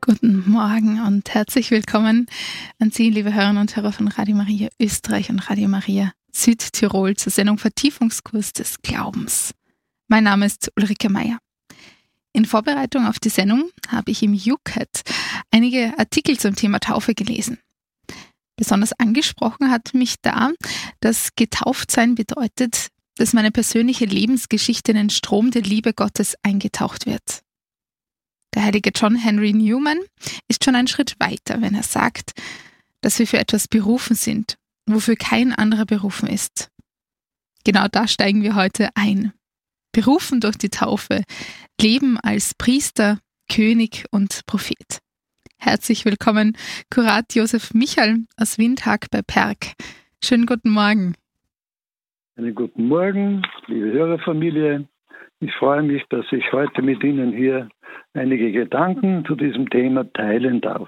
Guten Morgen und herzlich willkommen an Sie, liebe Hörerinnen und Hörer von Radio Maria Österreich und Radio Maria Südtirol zur Sendung Vertiefungskurs des Glaubens. Mein Name ist Ulrike Meier. In Vorbereitung auf die Sendung habe ich im YouCat einige Artikel zum Thema Taufe gelesen. Besonders angesprochen hat mich da, dass getauft sein bedeutet, dass meine persönliche Lebensgeschichte in den Strom der Liebe Gottes eingetaucht wird. Der heilige John Henry Newman ist schon einen Schritt weiter, wenn er sagt, dass wir für etwas berufen sind, wofür kein anderer berufen ist. Genau da steigen wir heute ein. Berufen durch die Taufe, leben als Priester, König und Prophet. Herzlich willkommen, Kurat Josef Michal aus Windhag bei Perg. Schönen guten Morgen. Einen guten Morgen, liebe Hörerfamilie. Ich freue mich, dass ich heute mit Ihnen hier einige Gedanken zu diesem Thema teilen darf.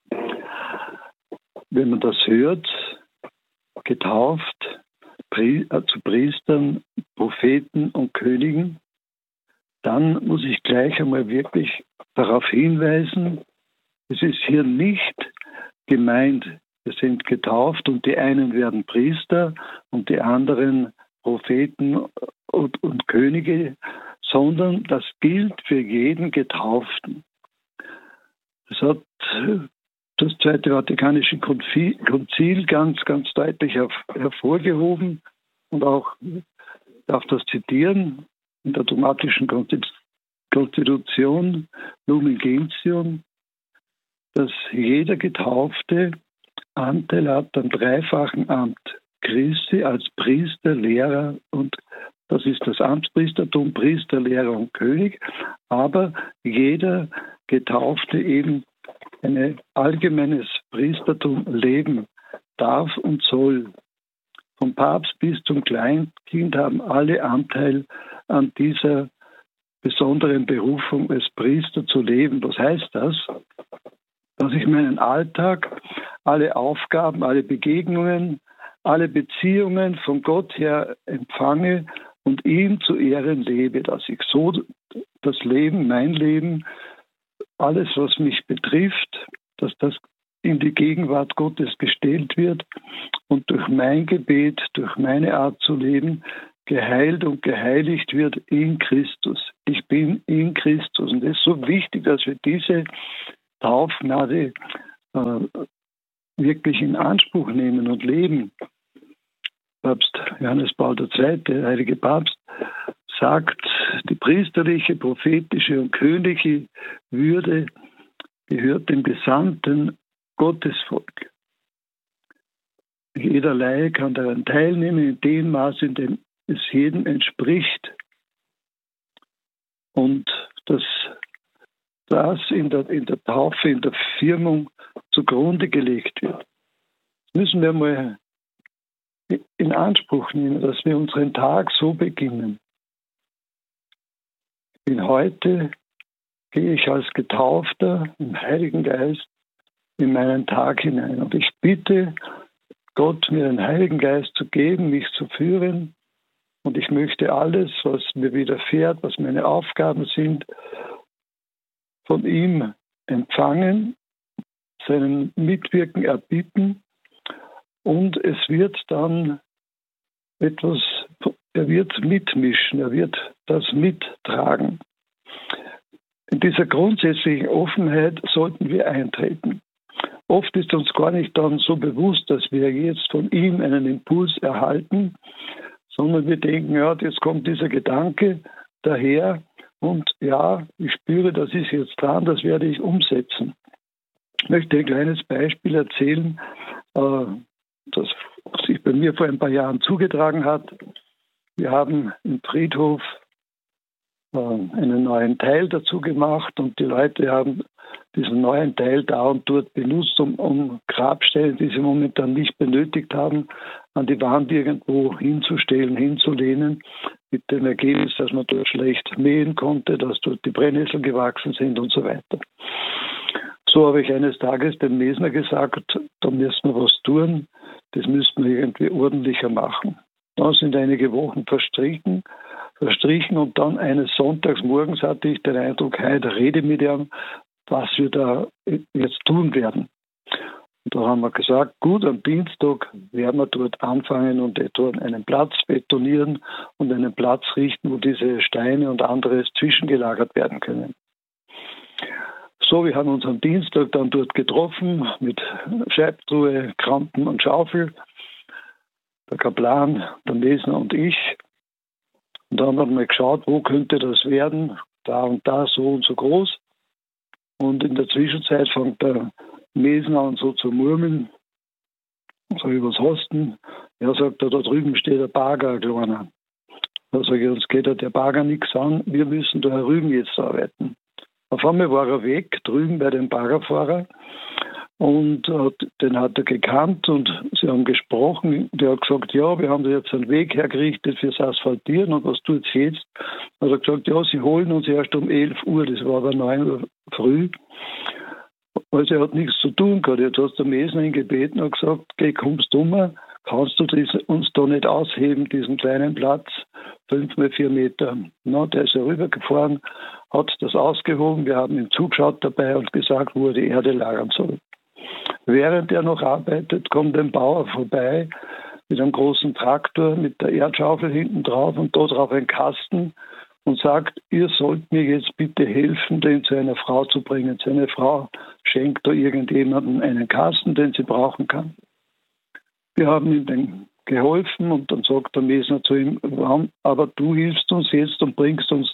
Wenn man das hört, getauft zu Priestern, Propheten und Königen, dann muss ich gleich einmal wirklich darauf hinweisen, es ist hier nicht gemeint, wir sind getauft und die einen werden Priester und die anderen Propheten und Könige, sondern das gilt für jeden Getauften. Das hat das Zweite Vatikanische Konzil ganz deutlich hervorgehoben und auch, ich darf das zitieren, in der dogmatischen Konstitution Lumen Gentium, dass jeder Getaufte Anteil hat am dreifachen Amt Christi als Priester, Lehrer und das ist das Amtspriestertum, Priester, Lehrer und König, aber jeder Getaufte eben ein allgemeines Priestertum leben darf und soll. Vom Papst bis zum Kleinkind haben alle Anteil an dieser besonderen Berufung als Priester zu leben. Was heißt das? Dass ich meinen Alltag, alle Aufgaben, alle Begegnungen, alle Beziehungen von Gott her empfange und ihm zu Ehren lebe, dass ich so das Leben, mein Leben, alles, was mich betrifft, dass das in die Gegenwart Gottes gestellt wird und durch mein Gebet, durch meine Art zu leben, geheilt und geheiligt wird in Christus. Ich bin in Christus. Und es ist so wichtig, dass wir diese Taufgnade wirklich in Anspruch nehmen und leben. Papst Johannes Paul II., der heilige Papst, sagt, die priesterliche, prophetische und königliche Würde gehört dem gesamten Gottesvolk. Jeder Laie kann daran teilnehmen, in dem Maß, in dem es jedem entspricht. Und dass das in der Taufe, in der Firmung zugrunde gelegt wird. Das müssen wir mal in Anspruch nehmen, dass wir unseren Tag so beginnen. Heute gehe ich als Getaufter im Heiligen Geist in meinen Tag hinein. Und ich bitte Gott, mir den Heiligen Geist zu geben, mich zu führen. Und ich möchte alles, was mir widerfährt, was meine Aufgaben sind, von ihm empfangen, seinen Mitwirken erbitten. Und es wird dann etwas, er wird mitmischen, er wird das mittragen. In dieser grundsätzlichen Offenheit sollten wir eintreten. Oft ist uns gar nicht dann so bewusst, dass wir jetzt von ihm einen Impuls erhalten, sondern wir denken, ja, jetzt kommt dieser Gedanke daher und ja, ich spüre, das ist jetzt dran, das werde ich umsetzen. Ich möchte ein kleines Beispiel erzählen, das sich bei mir vor ein paar Jahren zugetragen hat. Wir haben im Friedhof einen neuen Teil dazu gemacht und die Leute haben diesen neuen Teil da und dort benutzt, um Grabstellen, die sie momentan nicht benötigt haben, an die Wand irgendwo hinzustellen, hinzulehnen, mit dem Ergebnis, dass man dort schlecht mähen konnte, dass dort die Brennnesseln gewachsen sind und so weiter. So habe ich eines Tages dem Mesner gesagt, da müssen wir was tun, das müssten wir irgendwie ordentlicher machen. Dann sind einige Wochen verstrichen und dann eines Sonntagsmorgens hatte ich den Eindruck, heute rede mit ihm was wir da jetzt tun werden. Und da haben wir gesagt, gut, am Dienstag werden wir dort anfangen und etwa einen Platz betonieren und einen Platz richten, wo diese Steine und anderes zwischengelagert werden können. So, wir haben uns am Dienstag dann dort getroffen mit Scheibtruhe, Kranten und Schaufel, der Kaplan, der Mesner und ich. Und dann haben wir geschaut, wo könnte das werden, da und da, so und so groß. Und in der Zwischenzeit fängt der Mesner an so zu murmeln. So übers Hosten. Er sagt, da drüben steht der Bagger, ein kleiner. Da sage ich, uns geht der Bagger nichts an, wir müssen da herüben jetzt arbeiten. Auf einmal war er weg, drüben bei dem Baggerfahrer. Und den hat er gekannt und sie haben gesprochen. Der hat gesagt, ja, wir haben da jetzt einen Weg hergerichtet fürs Asphaltieren und was tut's jetzt? Hat er gesagt, ja, sie holen uns erst um 11 Uhr, das war aber 9 Uhr früh. Also er hat nichts zu tun gehabt. Jetzt hat der Mesner ihn gebeten und gesagt, geh, kommst du mal, kannst du uns da nicht ausheben, diesen kleinen Platz, 5 mal 4 Meter. Na, der ist ja rübergefahren, hat das ausgehoben, wir haben ihm zugeschaut dabei und gesagt, wo er die Erde lagern soll. Während er noch arbeitet, kommt ein Bauer vorbei mit einem großen Traktor, mit der Erdschaufel hinten drauf und da drauf ein Kasten und sagt, ihr sollt mir jetzt bitte helfen, den zu einer Frau zu bringen. Seine Frau schenkt da irgendjemandem einen Kasten, den sie brauchen kann. Wir haben ihm dann geholfen und dann sagt der Mesner zu ihm, aber du hilfst uns jetzt und bringst uns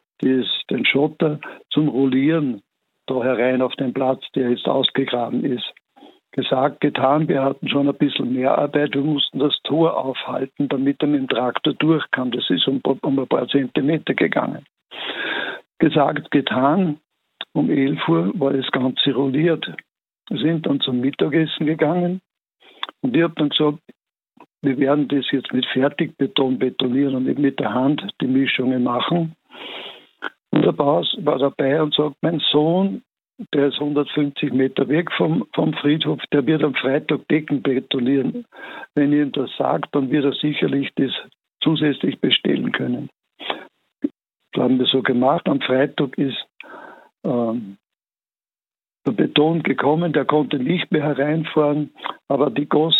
den Schotter zum Rollieren da herein auf den Platz, der jetzt ausgegraben ist. Gesagt, getan, wir hatten schon ein bisschen mehr Arbeit, wir mussten das Tor aufhalten, damit er mit dem Traktor durchkam. Das ist um ein paar Zentimeter gegangen. Gesagt, getan, um 11 Uhr war das Ganze rolliert. Wir sind dann zum Mittagessen gegangen und ich habe dann gesagt, wir werden das jetzt mit Fertigbeton betonieren und nicht mit der Hand die Mischungen machen. Und der Bauer war dabei und sagt, mein Sohn, der ist 150 Meter weg vom Friedhof, der wird am Freitag Decken betonieren. Wenn ihr ihm das sagt, dann wird er sicherlich das zusätzlich bestellen können. Das haben wir so gemacht. Am Freitag ist der Beton gekommen, der konnte nicht mehr hereinfahren, aber die Goss,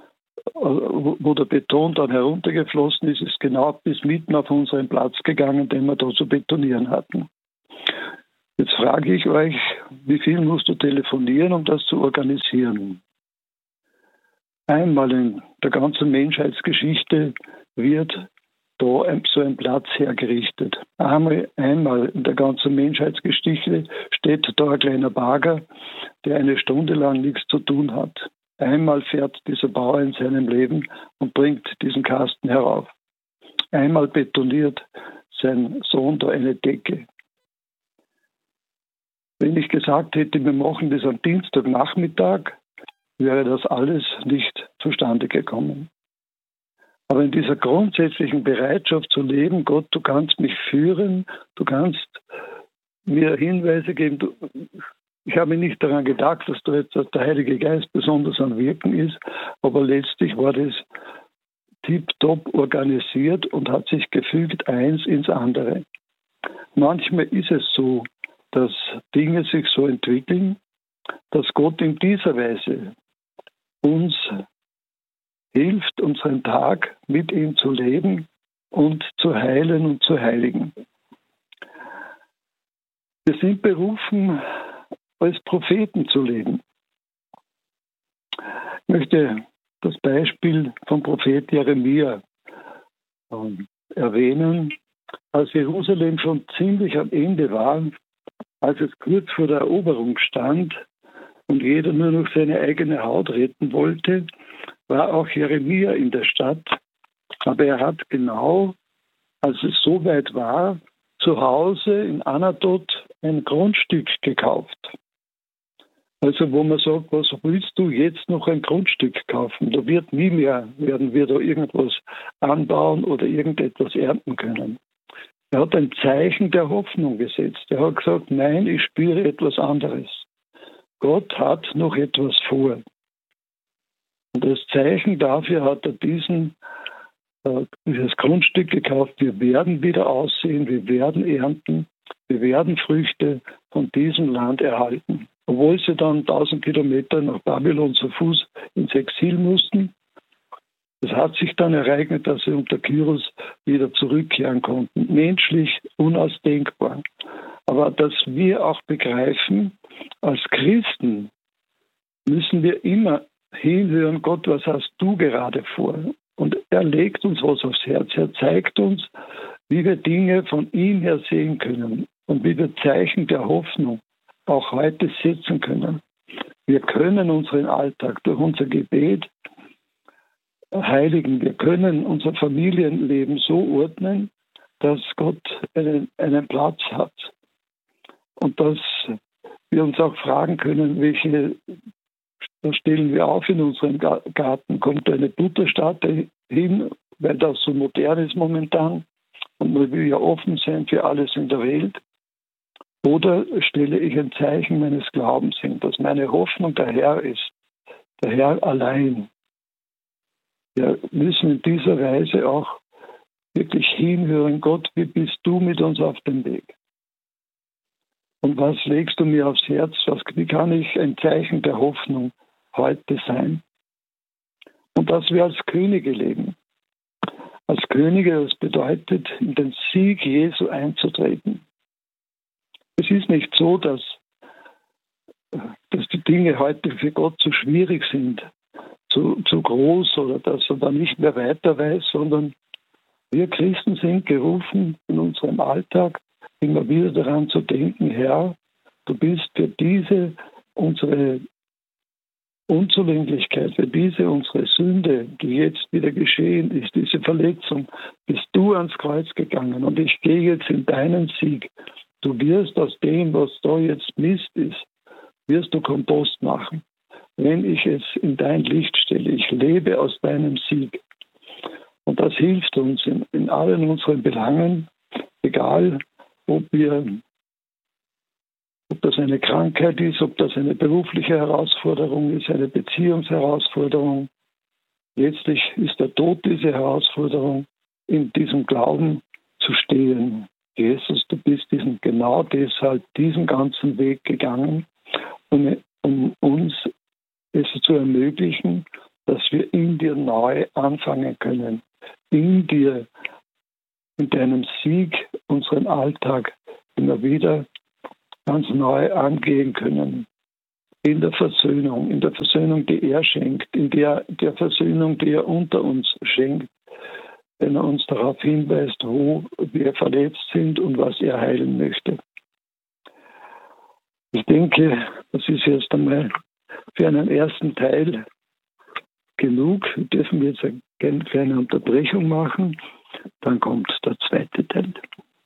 wo der Beton dann heruntergeflossen ist, ist genau bis mitten auf unseren Platz gegangen, den wir da zu betonieren hatten. Jetzt frage ich euch, wie viel musst du telefonieren, um das zu organisieren? Einmal in der ganzen Menschheitsgeschichte wird da so ein Platz hergerichtet. Einmal in der ganzen Menschheitsgeschichte steht da ein kleiner Bagger, der eine Stunde lang nichts zu tun hat. Einmal fährt dieser Bauer in seinem Leben und bringt diesen Kasten herauf. Einmal betoniert sein Sohn da eine Decke. Wenn ich gesagt hätte, wir machen das am Dienstagnachmittag, wäre das alles nicht zustande gekommen. Aber in dieser grundsätzlichen Bereitschaft zu leben, Gott, du kannst mich führen, du kannst mir Hinweise geben. Ich habe nicht daran gedacht, dass der Heilige Geist besonders am Wirken ist, aber letztlich war das tiptop organisiert und hat sich gefügt, eins ins andere. Manchmal ist es so, dass Dinge sich so entwickeln, dass Gott in dieser Weise uns hilft, unseren Tag mit ihm zu leben und zu heilen und zu heiligen. Wir sind berufen, als Propheten zu leben. Ich möchte das Beispiel vom Prophet Jeremia erwähnen. Als Jerusalem schon ziemlich am Ende war, als es kurz vor der Eroberung stand und jeder nur noch seine eigene Haut retten wollte, war auch Jeremia in der Stadt. Aber er hat genau, als es soweit war, zu Hause in Anatot ein Grundstück gekauft. Also wo man sagt, was willst du jetzt noch ein Grundstück kaufen? Da wird nie mehr, werden wir da irgendwas anbauen oder irgendetwas ernten können. Er hat ein Zeichen der Hoffnung gesetzt. Er hat gesagt, nein, ich spüre etwas anderes. Gott hat noch etwas vor. Und als Zeichen dafür hat er dieses Grundstück gekauft. Wir werden wieder aussehen, wir werden ernten. Wir werden Früchte von diesem Land erhalten. Obwohl sie dann 1000 Kilometer nach Babylon zu Fuß ins Exil mussten. Es hat sich dann ereignet, dass sie unter Kyros wieder zurückkehren konnten. Menschlich unausdenkbar. Aber dass wir auch begreifen, als Christen müssen wir immer hinhören, Gott, was hast du gerade vor? Und er legt uns was aufs Herz. Er zeigt uns, wie wir Dinge von ihm her sehen können und wie wir Zeichen der Hoffnung auch heute setzen können. Wir können unseren Alltag durch unser Gebet heiligen. Wir können unser Familienleben so ordnen, dass Gott einen Platz hat. Und dass wir uns auch fragen können, da stellen wir auf in unserem Garten. Kommt eine Butterstarte hin, weil das so modern ist momentan und man will ja offen sein für alles in der Welt. Oder stelle ich ein Zeichen meines Glaubens hin, dass meine Hoffnung der Herr ist, der Herr allein. Wir müssen in dieser Weise auch wirklich hinhören, Gott, wie bist du mit uns auf dem Weg? Und was legst du mir aufs Herz? Wie kann ich ein Zeichen der Hoffnung heute sein? Und dass wir als Könige leben. Als Könige, das bedeutet, in den Sieg Jesu einzutreten. Es ist nicht so, dass die Dinge heute für Gott zu schwierig sind, zu groß oder dass er da nicht mehr weiter weiß, sondern wir Christen sind gerufen, in unserem Alltag immer wieder daran zu denken, Herr, du bist für diese unsere Unzulänglichkeit, für diese unsere Sünde, die jetzt wieder geschehen ist, diese Verletzung, bist du ans Kreuz gegangen und ich gehe jetzt in deinen Sieg. Du wirst aus dem, was da jetzt Mist ist, wirst du Kompost machen, wenn ich es in dein Licht stelle. Ich lebe aus deinem Sieg. Und das hilft uns in allen unseren Belangen, egal ob das eine Krankheit ist, ob das eine berufliche Herausforderung ist, eine Beziehungsherausforderung. Letztlich ist der Tod diese Herausforderung, in diesem Glauben zu stehen. Jesus, du bist genau deshalb diesen ganzen Weg gegangen, um uns es zu ermöglichen, dass wir in dir neu anfangen können, in dir, in deinem Sieg, unseren Alltag immer wieder ganz neu angehen können. In der Versöhnung, die er schenkt, in der Versöhnung, die er unter uns schenkt, wenn er uns darauf hinweist, wo wir verletzt sind und was er heilen möchte. Ich denke, das ist jetzt einmal für einen ersten Teil genug. Wir dürfen jetzt eine kleine Unterbrechung machen. Dann kommt der zweite Teil.